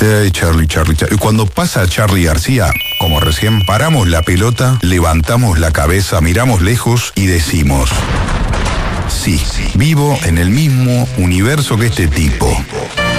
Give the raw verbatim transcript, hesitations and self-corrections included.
Hey, Charlie, Charlie, Charlie. Y cuando pasa Charlie García, como recién, paramos la pelota, levantamos la cabeza, miramos lejos y decimos: sí, vivo en el mismo universo que este tipo.